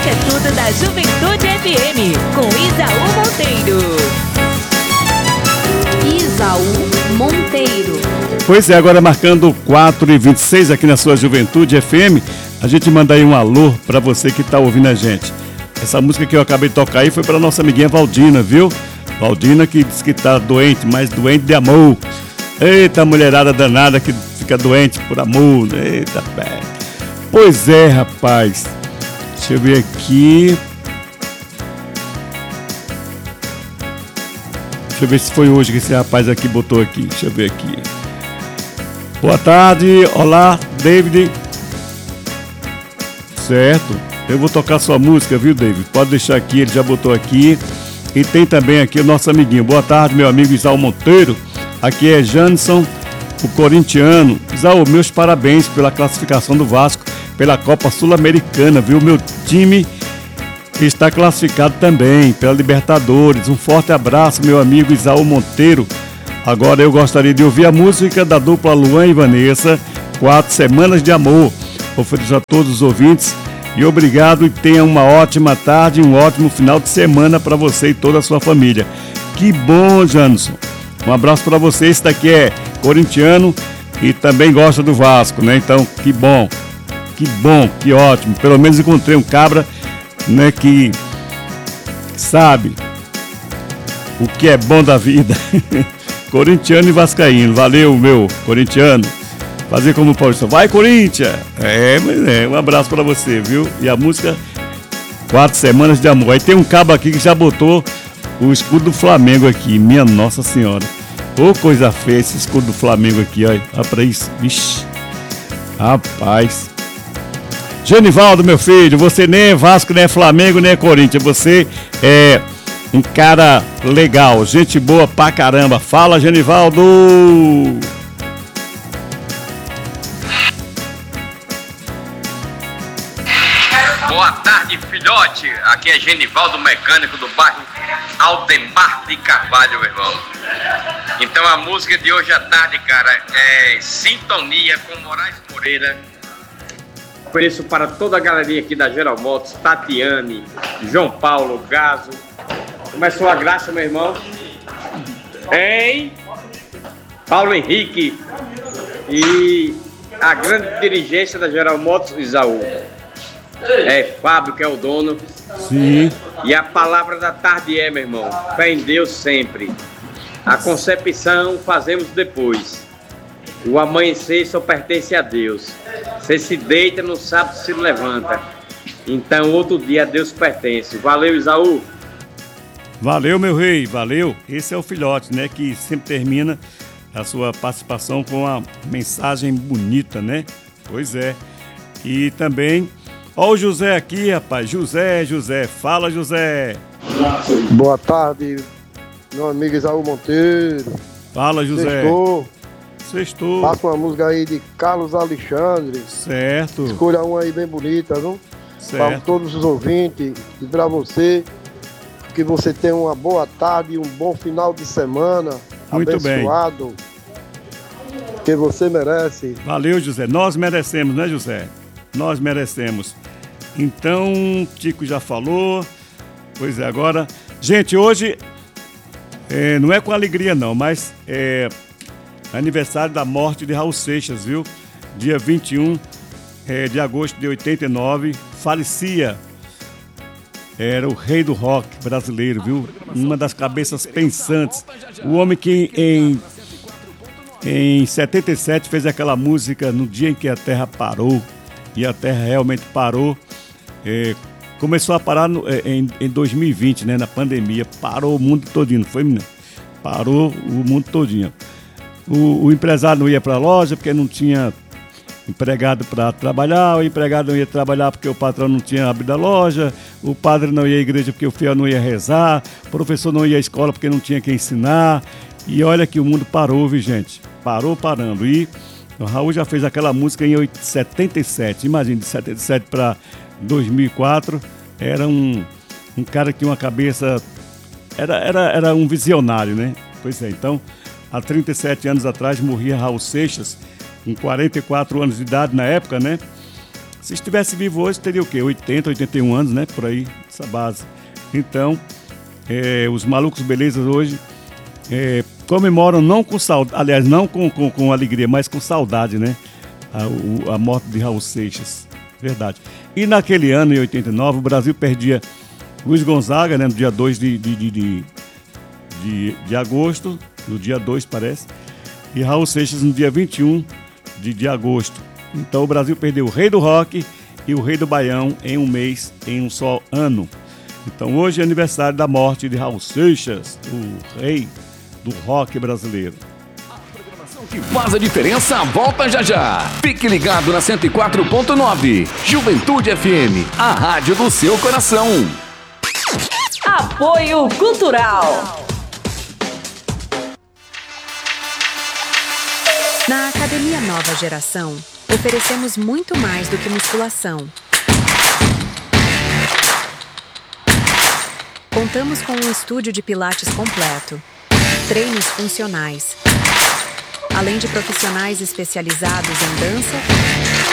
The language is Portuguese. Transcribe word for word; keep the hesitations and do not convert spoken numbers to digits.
Hoje é tudo da Juventude F M, com Isaú Monteiro. Isaú Monteiro. Pois é, agora marcando quatro e vinte e seis aqui na sua Juventude F M, a gente manda aí um alô pra você que tá ouvindo a gente. Essa música que eu acabei de tocar aí foi pra nossa amiguinha Valdina, viu? Valdina que diz que tá doente, mas doente de amor. Eita, mulherada danada que fica doente por amor. Eita, pé. Pois é, rapaz. Deixa eu ver aqui. Deixa eu ver se foi hoje que esse rapaz aqui botou aqui. Deixa eu ver aqui. Boa tarde. Olá, David. Certo. Eu vou tocar sua música, viu, David? Pode deixar aqui, ele já botou aqui. E tem também aqui o nosso amiguinho. Boa tarde, meu amigo Isaú Monteiro. Aqui é Janson, o corintiano. Isaú, meus parabéns pela classificação do Vasco pela Copa Sul-Americana, viu? Meu time está classificado também pela Libertadores. Um forte abraço, meu amigo Isaú Monteiro. Agora eu gostaria de ouvir a música da dupla Luan e Vanessa, Quatro Semanas de Amor. Ofereço a todos os ouvintes e obrigado e tenha uma ótima tarde e um ótimo final de semana para você e toda a sua família. Que bom, Janson. Um abraço para você. Esse daqui é corintiano e também gosta do Vasco, né? Então, que bom. Que bom, que ótimo. Pelo menos encontrei um cabra, né, que sabe o que é bom da vida. Corintiano e vascaíno. Valeu, meu corintiano. Fazer como o Paulista. Vai, Corinthians! É, mas é. Um abraço pra você, viu? E a música Quatro Semanas de Amor. Aí tem um cabo aqui que já botou o escudo do Flamengo aqui. Minha Nossa Senhora. Ô, coisa feia esse escudo do Flamengo aqui, olha. Olha pra isso. Vixe. Rapaz. Genivaldo, meu filho, você nem é Vasco, nem é Flamengo, nem é Corinthians. Você é um cara legal, gente boa pra caramba. Fala, Genivaldo! Boa tarde, filhote. Aqui é Genivaldo, mecânico do bairro Aldemar de Carvalho, meu irmão. Então a música de hoje à tarde, cara, é Sintonia com Moraes Moreira. Ofereço para toda a galerinha aqui da Geral Motos, Tatiane, João Paulo, Gaso. Começou a graça, meu irmão. Hein? Paulo Henrique e a grande dirigência da Geral Motos, Isaú. É Fábio que é o dono. Sim. E a palavra da tarde é, meu irmão, fé em Deus sempre. A concepção fazemos depois. O amanhecer só pertence a Deus. Você se deita, no sábado se levanta. Então outro dia a Deus pertence. Valeu, Isaú. Valeu, meu rei, valeu. Esse é o filhote, né, que sempre termina a sua participação com uma mensagem bonita, né? Pois é. E também, ó o José aqui, rapaz. José, José. Fala, José. Boa tarde, meu amigo Isaú Monteiro. Fala, José. Sextou. Sextou. Passa uma música aí de Carlos Alexandre. Certo. Escolha uma aí bem bonita, viu? Certo. Para todos os ouvintes e para você, que você tenha uma boa tarde e um bom final de semana. Muito abençoado, bem. Que você merece. Valeu, José. Nós merecemos, né, José? Nós merecemos. Então, Tico já falou. Pois é, agora... Gente, hoje é, não é com alegria não, mas é aniversário da morte de Raul Seixas, viu? Dia vinte e um é, de agosto de oitenta e nove, falecia. Era o rei do rock brasileiro, viu? Uma das cabeças pensantes. O homem que em, em setenta e sete fez aquela música No Dia em que a Terra Parou. E a Terra realmente parou. É, começou a parar no, é, em, em dois mil e vinte, né? Na pandemia. Parou o mundo todinho, não foi, menino? Parou o mundo todinho. O, o empresário não ia para a loja porque não tinha empregado para trabalhar, o empregado não ia trabalhar porque o patrão não tinha abrido a loja, o padre não ia à igreja porque o fiel não ia rezar, o professor não ia à escola porque não tinha quem ensinar. E olha que o mundo parou, viu, gente? Parou parando. E o Raul já fez aquela música em setenta e sete. Imagina, de setenta e sete para dois mil e quatro, era um, um cara que tinha uma cabeça... Era, era, era um visionário, né? Pois é, então, há trinta e sete anos atrás morria Raul Seixas, com quarenta e quatro anos de idade na época, né? Se estivesse vivo hoje, teria o quê? oitenta, oitenta e um anos, né? Por aí, essa base. Então, é, os Malucos Belezas hoje é, comemoram não com saudade, aliás, não com, com, com alegria, mas com saudade, né? A, o, a morte de Raul Seixas. Verdade. E naquele ano, em oitenta e nove, o Brasil perdia Luiz Gonzaga, né? No dia dois de, de, de, de, de, de agosto, no dia dois, parece, e Raul Seixas no dia vinte e um de, de agosto. Então o Brasil perdeu o rei do rock e o rei do baião em um mês, em um só ano. Então hoje é aniversário da morte de Raul Seixas, o rei do rock brasileiro. A programação que faz a diferença volta já já. Fique ligado na cento e quatro ponto nove. Juventude F M, a rádio do seu coração. Apoio Cultural. Na Academia Nova Geração, oferecemos muito mais do que musculação. Contamos com um estúdio de pilates completo, treinos funcionais, além de profissionais especializados em dança,